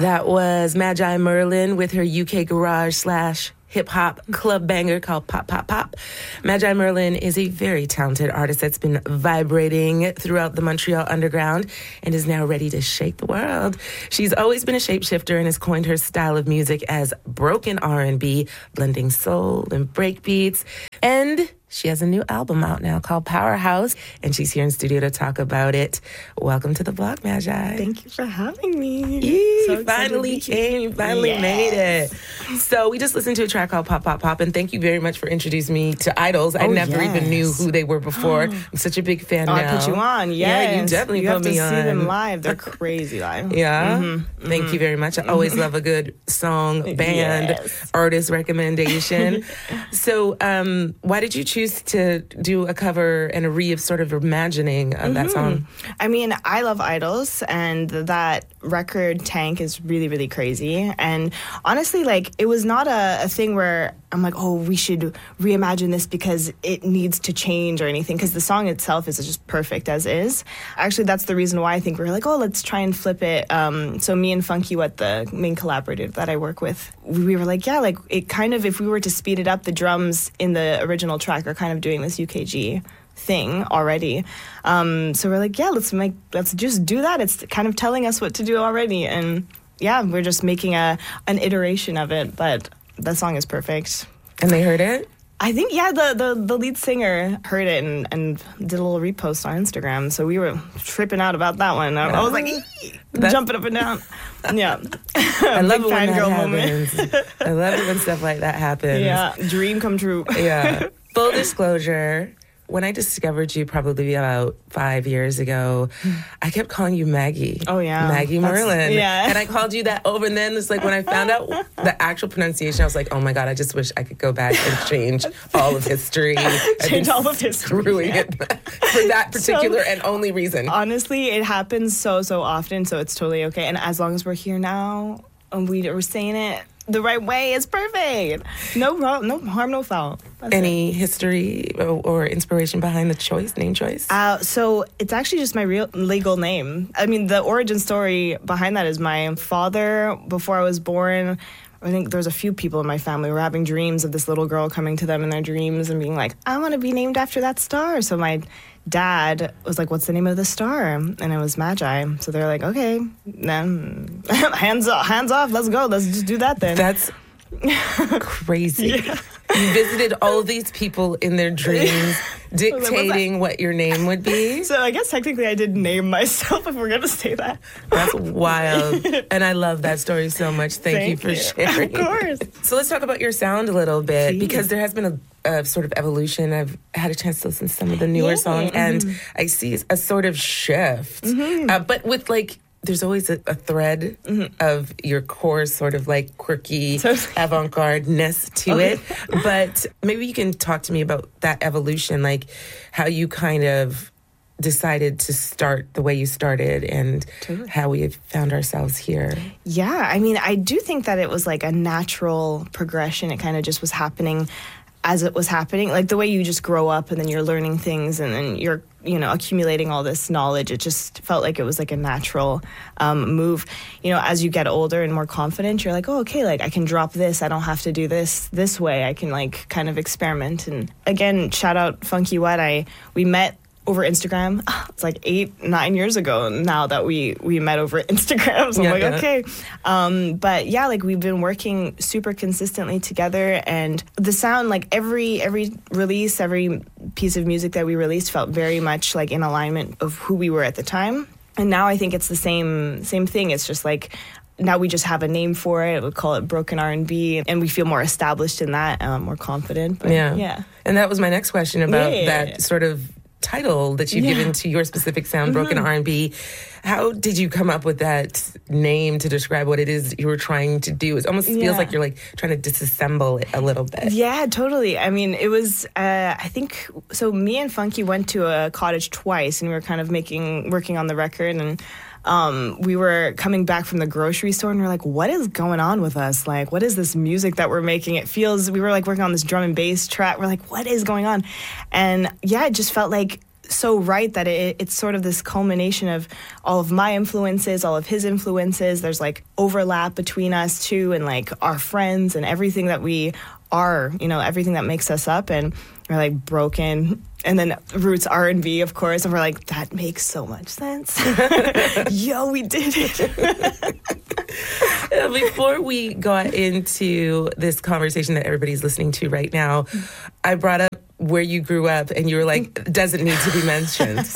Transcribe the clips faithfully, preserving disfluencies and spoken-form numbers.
That was Magi Merlin with her U K garage slash hip-hop club banger called Pop, Pop, Pop. Magi Merlin is a very talented artist that's been vibrating throughout the Montreal underground and is now ready to shake the world. She's always been a shapeshifter and has coined her style of music as broken R and B, blending soul and breakbeats. And she has a new album out now called Powerhouse, and she's here in studio to talk about it. Welcome to the blog, Magi. Thank you for having me. You so finally came. You finally yes. made it. So we just listened to a track called Pop, Pop, Pop, and thank you very much for introducing me to Idols. I oh, never yes. even knew who they were before. I'm such a big fan oh, now. I put you on. Yes. Yeah, you definitely you put have me to on. see them live. They're crazy live. Yeah? Mm-hmm. Thank mm-hmm. you very much. I always love a good song, band, yes. artist recommendation. So um, why did you choose to do a cover and a re sort of imagining of mm-hmm. that song? I mean, I love Idols, and that record Tank is really, really crazy. And honestly, like, it was not a, a thing where I'm like, oh, we should reimagine this because it needs to change or anything, because the song itself is just perfect as is. Actually, that's the reason why I think we were like, oh, let's try and flip it. Um, so me and Funky What, the main collaborator that I work with, we were like, yeah, like, it kind of, if we were to speed it up, the drums in the original track are kind of doing this U K G thing already. Um, so we're like, yeah, let's make, let's just do that. It's kind of telling us what to do already. And yeah, we're just making a an iteration of it, but the song is perfect. And they heard it? I think, yeah, the, the, the lead singer heard it and, and did a little repost on Instagram. So we were tripping out about that one. I, I was like, jumping up and down. Yeah. I love it when that moment. happens. I love it when stuff like that happens. Yeah, dream come true. Yeah. Full disclosure, when I discovered you probably about five years ago, I kept calling you Maggie. Oh, yeah. Maggie That's, Merlin. Yeah. And I called you that over. And then it's like when I found out the actual pronunciation, I was like, oh, my God, I just wish I could go back and change all of history. Change all of history. Screwing yeah. it for that particular so, and only reason. Honestly, it happens so, so often, so it's totally okay. And as long as we're here now and we are saying it the right way, it's perfect. No wrong, no harm, no foul. That's Any it. history or, or inspiration behind the choice, name choice? Uh, so it's actually just my real legal name. I mean, the origin story behind that is my father, before I was born, I think there was a few people in my family who were having dreams of this little girl coming to them in their dreams and being like, I want to be named after that star. So my dad was like, what's the name of the star? And it was Magi. So they're like, okay, then hands off, hands off, let's go. Let's just do that then. That's crazy. Yeah. You visited all of these people in their dreams, dictating what your name would be. So I guess technically I did name myself, if we're going to say that. That's wild. And I love that story so much. Thank, Thank you for you. sharing. Of course. So let's talk about your sound a little bit, Please. because there has been a Uh, sort of evolution. I've had a chance to listen to some of the newer yeah. songs, and mm-hmm. I see a sort of shift. Mm-hmm. Uh, but with like, there's always a, a thread mm-hmm. of your core sort of like quirky so, avant-garde-ness to okay. it. But maybe you can talk to me about that evolution, like how you kind of decided to start the way you started and totally. How we have found ourselves here. Yeah, I mean, I do think that it was like a natural progression. It kind of just was happening as it was happening, like the way you just grow up and then you're learning things and then you're, you know, accumulating all this knowledge. It just felt like it was like a natural um, move. You know, as you get older and more confident, you're like, oh, okay, like I can drop this. I don't have to do this this way. I can like kind of experiment. And again, shout out Funky What. I we met over Instagram. It's like eight, nine years ago now that we, we met over Instagram. So yeah, I'm like, yeah. okay. Um, but yeah, like we've been working super consistently together, and the sound, like every every release, every piece of music that we released felt very much like in alignment of who we were at the time. And now I think it's the same same thing. It's just like, now we just have a name for it. We call it Broken R and B, and we feel more established in that, um, more confident. But yeah. yeah. And that was my next question about yeah. that sort of title that you've yeah. given to your specific sound, mm-hmm. Broken R and B. How did you come up with that name to describe what it is you were trying to do? It almost yeah. feels like you're like trying to disassemble it a little bit. Yeah, totally. I mean, it was, uh, I think, so me and Funky went to a cottage twice, and we were kind of making, working on the record, and Um, we were coming back from the grocery store, and we we're like, what is going on with us? Like, what is this music that we're making? It feels, we were like working on this drum and bass track. We're like, what is going on? And yeah, it just felt like so right that it, it's sort of this culmination of all of my influences, all of his influences. There's like overlap between us too, and like our friends and everything that we are, you know, everything that makes us up. And we're like broken. And then roots R and B, of course. And we're like, that makes so much sense. Yo, we did it. Before we got into this conversation that everybody's listening to right now, I brought up where you grew up, and you were like, doesn't need to be mentioned.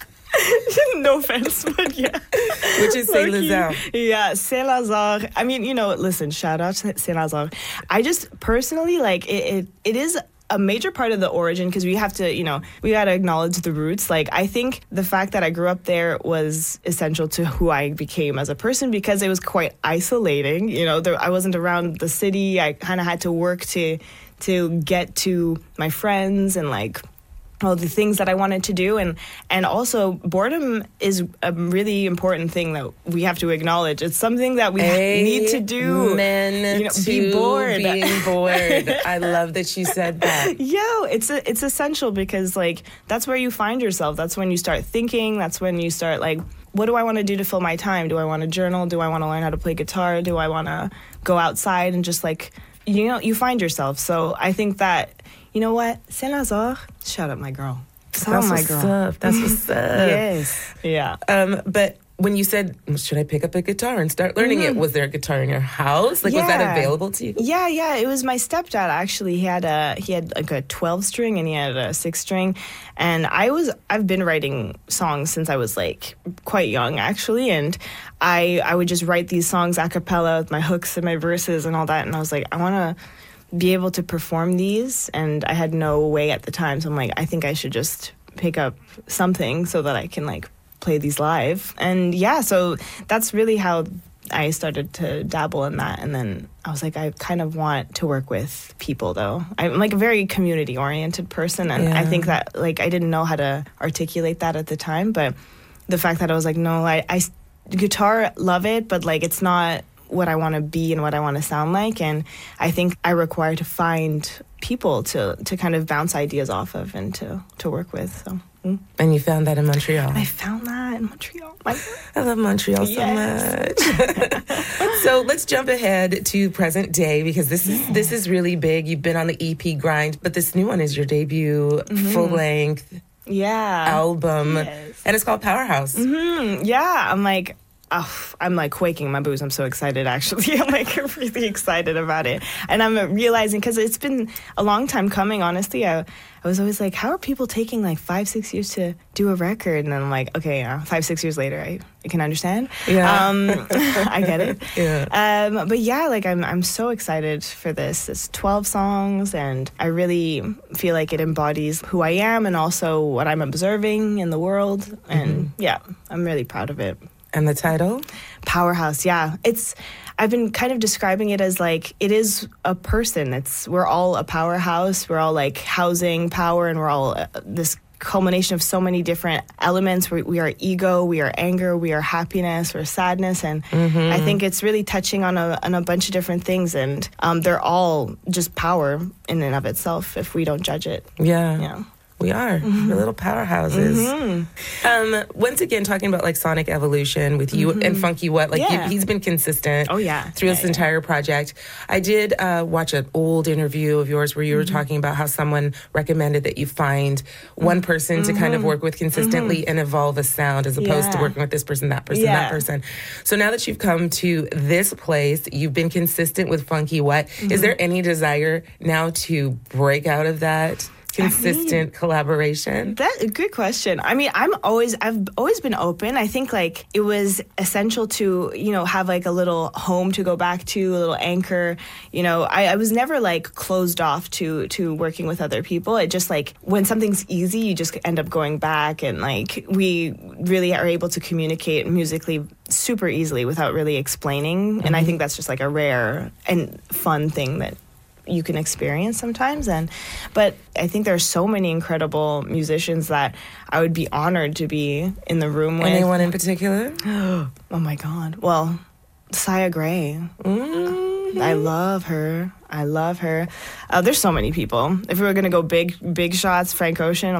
No offense, but yeah. Which is Saint-Lazare. Yeah, Saint-Lazare. I mean, you know, listen, shout out to Saint-Lazare. I just personally, like, it, it, it is a major part of the origin, because we have to, you know, we got to acknowledge the roots. Like, I think the fact that I grew up there was essential to who I became as a person, because it was quite isolating. You know, there, I wasn't around the city. I kind of had to work to to get to my friends and like all the things that I wanted to do. And and also boredom is a really important thing that we have to acknowledge. It's something that we Amen need to do. You know, to be bored. Being bored. I love that you said that. Yo, it's a, it's essential, because like that's where you find yourself. That's when you start thinking. That's when you start like, what do I want to do to fill my time? Do I want to journal? Do I want to learn how to play guitar? Do I want to go outside and just like, you know, you find yourself. So I think that, you know what, Saint-Lazare, shout out my girl. Shout out my girl. Up. That's what's up. Yes. Yeah. Um, but when you said, should I pick up a guitar and start learning mm-hmm. it? Was there a guitar in your house? Like, yeah. was that available to you? Yeah, yeah. It was my stepdad, actually. He had a he had like a twelve string and he had a six string. And I was I've been writing songs since I was like quite young, actually. And I I would just write these songs a cappella with my hooks and my verses and all that. And I was like, I want to be able to perform these. And I had no way at the time. So I'm like, I think I should just pick up something so that I can like play these live. And yeah, so that's really how I started to dabble in that. And then I was like, I kind of want to work with people, though. I'm like a very community oriented person, and yeah. I think that like I didn't know how to articulate that at the time, but the fact that I was like, no, I, I guitar, love it, but like it's not what I want to be and what I want to sound like. And I think I require to find people to to kind of bounce ideas off of and to to work with. So mm. And you found that in Montreal. I found that in Montreal. My I love Montreal yes. so much. So let's jump ahead to present day, because this is yeah. this is really big. You've been on the E P grind, but this new one is your debut mm-hmm. full length yeah album, yes. and it's called Powerhouse. Mm-hmm. Yeah, I'm like. Oh, I'm like quaking in my boots. I'm so excited, actually. I'm like really excited about it. And I'm realizing, because it's been a long time coming, honestly. I, I was always like, how are people taking like five, six years to do a record? And then I'm like, okay, uh, five, six years later, I, I can understand. Yeah. Um, I get it. Yeah. Um, but yeah, like I'm I'm so excited for this. It's twelve songs, and I really feel like it embodies who I am and also what I'm observing in the world. And mm-hmm. yeah, I'm really proud of it. And the title? Powerhouse, yeah. It's I've been kind of describing it as like it is a person. It's we're all a powerhouse. We're all like housing power, and we're all uh, this culmination of so many different elements. We, we are ego, we are anger, we are happiness, we're sadness, and mm-hmm. I think it's really touching on a on a bunch of different things, and um, they're all just power in and of itself if we don't judge it. Yeah. Yeah. We are. Mm-hmm. We're little powerhouses. Mm-hmm. Um, once again, talking about like sonic evolution with you mm-hmm. and Funky What, like yeah. you, he's been consistent oh, yeah. through yeah, this yeah. entire project. I did uh, watch an old interview of yours where you were mm-hmm. talking about how someone recommended that you find one person mm-hmm. to kind of work with consistently mm-hmm. and evolve a sound, as opposed yeah. to working with this person, that person, yeah. that person. So now that you've come to this place, you've been consistent with Funky What. Mm-hmm. Is there any desire now to break out of that consistent I mean, collaboration? That good question. I mean, I'm always I've always been open. I think like it was essential to, you know, have like a little home to go back to, a little anchor. You know, I, I was never like closed off to to working with other people. It just like when something's easy, you just end up going back, and like we really are able to communicate musically super easily without really explaining. Mm-hmm. And I think that's just like a rare and fun thing that you can experience sometimes. And but I think there are so many incredible musicians that I would be honored to be in the room with. Anyone in particular? Oh my God. Well, Saya Gray. Mm-hmm. I love her. I love her. Uh, there's so many people. If we were going to go big, big shots, Frank Ocean, oh my God.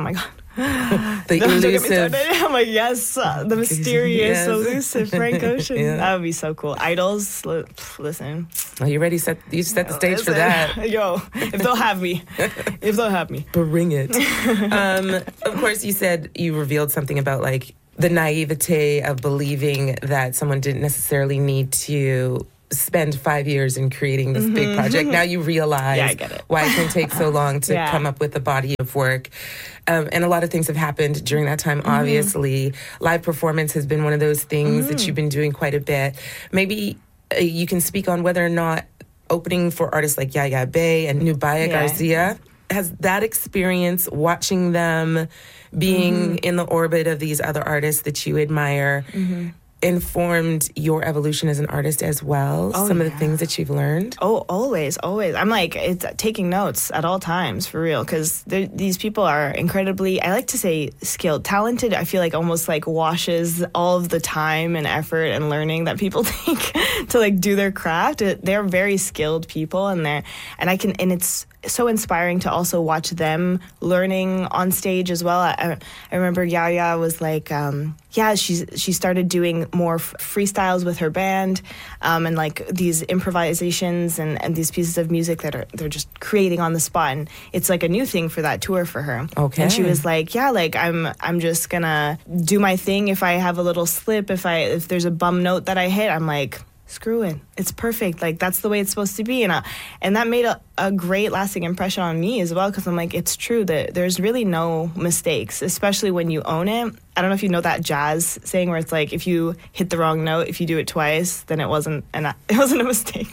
The Don't get me elusive. started. I'm like, yes, uh, the mysterious, Yes. elusive Frank Ocean. Yeah. That would be so cool. Idols, li- pff, listen. Are you ready? Set you set the stage for Listen. that. Yo, if they'll have me. If they'll have me. Bring it. um, of course, you said you revealed something about like the naivete of believing that someone didn't necessarily need to spend five years in creating this big project. Now you realize Yeah, I get it. why it can take so long to Yeah. come up with a body of work. Um, and a lot of things have happened during that time, Mm-hmm. obviously. Live performance has been one of those things Mm-hmm. that you've been doing quite a bit. Maybe uh, you can speak on whether or not opening for artists like Yaya Bay and Nubaya Yeah. Garcia, has that experience watching them being Mm-hmm. in the orbit of these other artists that you admire informed your evolution as an artist as well? Oh, Some of yeah. the things that you've learned? Oh, always, always. I'm like, it's taking notes at all times, for real, because these people are incredibly, I like to say skilled. Talented, I feel like almost like washes all of the time and effort and learning that people take to like do their craft. It- They're very skilled people, and they're, and I can, and it's so inspiring to also watch them learning on stage as well. I, I remember Yaya was like, um, yeah, she's she started doing more f- freestyles with her band, um, and like these improvisations and, and these pieces of music that are they're just creating on the spot, and it's like a new thing for that tour for her. Okay. And she was like, yeah, like I'm I'm just gonna do my thing. If I have a little slip, if I if there's a bum note that I hit, I'm like, screw it, it's perfect, like that's the way it's supposed to be. And uh, and that made a, a great lasting impression on me as well, because I'm like, it's true that there's really no mistakes, especially when you own it. I don't know if you know that jazz saying where it's like, if you hit the wrong note, if you do it twice, then it wasn't an it wasn't a mistake.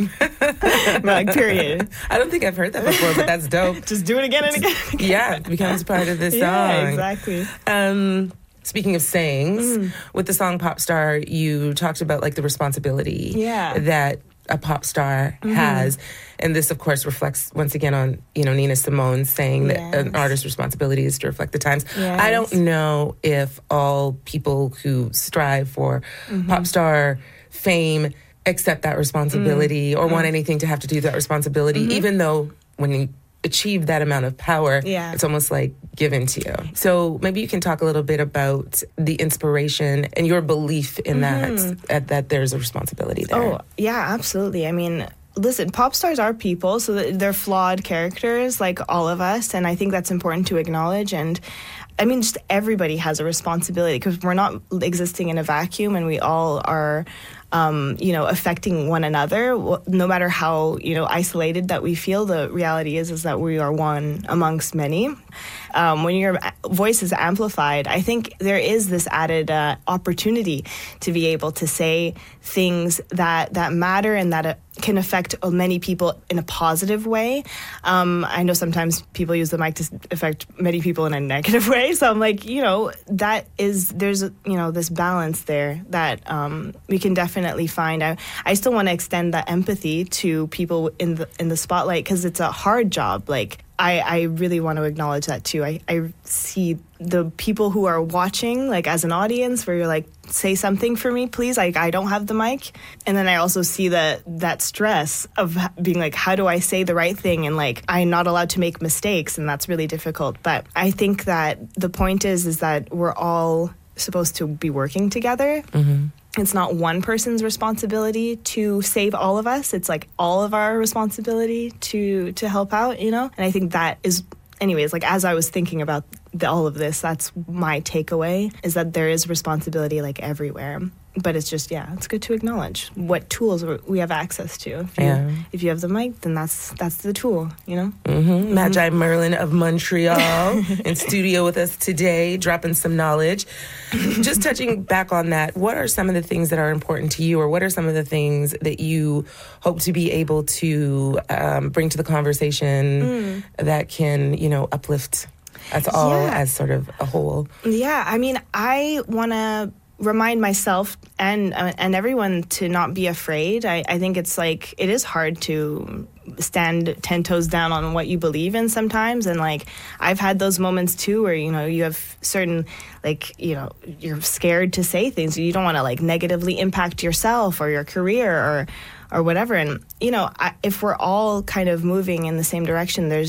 I'm like, period. I don't think I've heard that before, but that's dope. Just do it again and again. Yeah, it becomes part of the song. Yeah, exactly. Um, speaking of sayings, Mm. with the song Pop Star, you talked about like the responsibility Yeah. Mm-hmm. that a pop star has. And this, of course, reflects once again on, you know, Nina Simone saying that an Yes. artist's responsibility is to reflect the times. Yes. I don't know if all people who strive for Mm-hmm. pop star fame accept that responsibility Mm. or want anything to have to do with that responsibility, even though when you achieve that amount of power, Yeah. it's almost like given to you. So maybe you can talk a little bit about the inspiration and your belief in that, uh, that there's a responsibility there. Oh, yeah, absolutely. I mean, listen, pop stars are people, so th- they're flawed characters like all of us, and I think that's important to acknowledge. And I mean, just everybody has a responsibility, because we're not existing in a vacuum, and we all are, um, you know, affecting one another. Wh- No matter how, you know, isolated that we feel, the reality is is that we are one amongst many. Um, when your voice is amplified, I think there is this added uh, opportunity to be able to say things that that matter and that uh, can affect uh, many people in a positive way. Um, I know sometimes people use the mic to s- affect many people in a negative way. So I'm like, you know, that is, there's, you know, this balance there that um, we can definitely find. I, I still want to extend that empathy to people in the in the spotlight, because it's a hard job. Like, I, I really want to acknowledge that too. I, I see the people who are watching, like as an audience, where you're like, say something for me, please. Like, I don't have the mic. And then I also see the, that stress of h- being like, how do I say the right thing? And like, I'm not allowed to make mistakes. And that's really difficult. But I think that the point is, is that we're all supposed to be working together. Mm-hmm. It's not one person's responsibility to save all of us. It's like all of our responsibility to to help out, you know? And I think that is, anyways, like as I was thinking about the, all of this, that's my takeaway, is that there is responsibility like everywhere. But it's just, yeah, it's good to acknowledge what tools we have access to. If you, Yeah. if you have the mic, then that's that's the tool, you know? Mm-hmm. Magi Merlin of Montreal in studio with us today, dropping some knowledge. Just touching back on that, what are some of the things that are important to you, or what are some of the things that you hope to be able to um, bring to the conversation mm. that can, you know, uplift us all Yeah. as sort of a whole? Yeah, I mean, I want to remind myself and uh, and everyone to not be afraid. I, I think it's like, it is hard to stand ten toes down on what you believe in sometimes, and like I've had those moments too where, you know, you have certain, like, you know, you're scared to say things, you don't want to like negatively impact yourself or your career or or whatever. And you know, I, if we're all kind of moving in the same direction, there's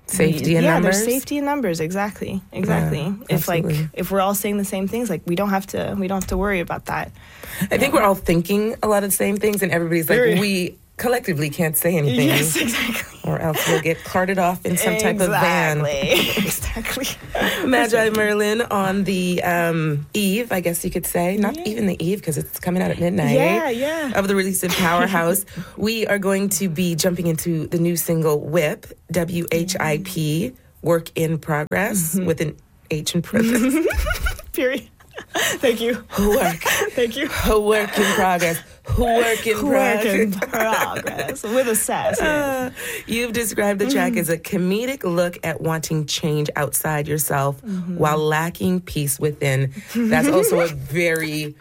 Safety in yeah, numbers? there's safety in numbers. Exactly, exactly. Yeah, if absolutely. like if we're all saying the same things, like we don't have to we don't have to worry about that. I think we're all thinking a lot of the same things, and everybody's like, Very- we collectively can't say anything. Yes, exactly. Or else we'll get carted off in some type of van. Exactly. Magi Merlin on the um, eve, I guess you could say. Not Yeah. even the eve, because it's coming out at midnight. Yeah, yeah. Of the release of Powerhouse. We are going to be jumping into the new single, Whip, W H I P, Work in Progress, Mm-hmm. with an H in parentheses. Period. Thank you. Work. Thank you. Work in progress. Work in Work in progress. progress with a sass. Uh, you've described the track as a comedic look at wanting change outside yourself while lacking peace within. That's also a very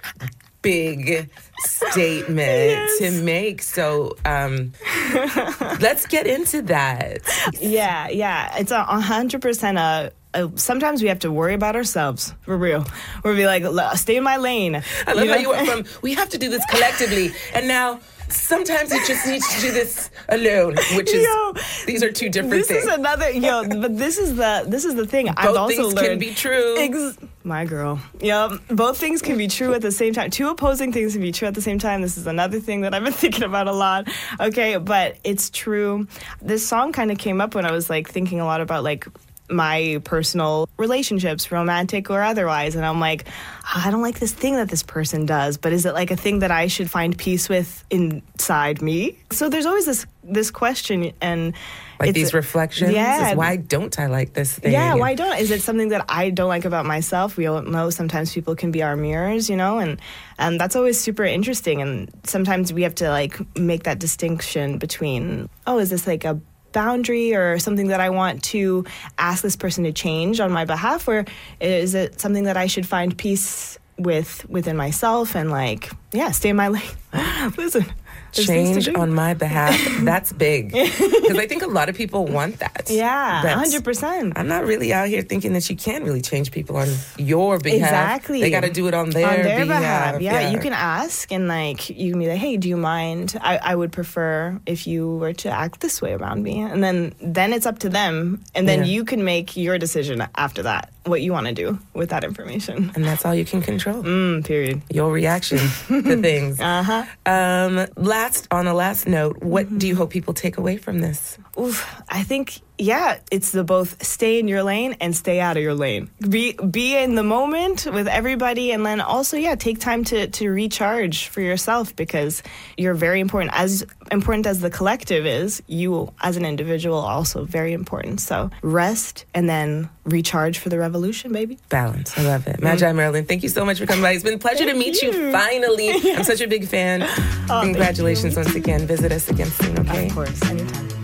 big statement Yes. to make. So um, let's get into that. Yeah, yeah. It's a hundred percent a. Uh, sometimes we have to worry about ourselves, for real. We'll be like, "L- stay in my lane. I love You how know? you went from, we have to do this collectively, and now sometimes it just needs to do this alone, which is, Yo, these are two different This things. is another yo, but this is the this is the thing. I've Both also things learned can be true. Ex- my girl. Yep. Both things can be true at the same time. Two opposing things can be true at the same time. This is another thing that I've been thinking about a lot. Okay, but it's true. This song kind of came up when I was like thinking a lot about like my personal relationships, romantic or otherwise, and I'm like, I don't like this thing that this person does, but is it like a thing that I should find peace with inside me? So there's always this this question, and Like it's- these reflections. Yeah. Is why don't I like this thing? yeah, why don't? Is it something that I don't like about myself? We all know sometimes people can be our mirrors, you know, and and that's always super interesting. And sometimes we have to like make that distinction between, oh, is this like a boundary or something that I want to ask this person to change on my behalf, or is it something that I should find peace with within myself and like, yeah, stay in my lane. Listen. there's things to Change do. on my behalf. That's big. Because I think a lot of people want that. Yeah, That's- one hundred percent. I'm not really out here thinking that you can't really change people on your behalf. Exactly. They got to do it on their, on their behalf. behalf. Yeah, you can ask and like you can be like, hey, do you mind? I, I would prefer if you were to act this way around me, and then then it's up to them, and then Yeah. you can make your decision after that, what you want to do with that information. And that's all you can control. Mm, period. Your reaction to things. Uh huh. Um, last, on a last note, what do you hope people take away from this? Oof, I think yeah, it's the both stay in your lane and stay out of your lane. Be be in the moment with everybody, and then also yeah, take time to to recharge for yourself, because you're very important. As important as the collective is, you as an individual are also very important. So rest and then recharge for the revolution, baby. Balance. I love it. Magi Merlin, thank you so much for coming by. It's been a pleasure to meet you. you. Finally. I'm such a big fan. Oh, thank Congratulations once again. Visit us again soon, okay? Of course, anytime.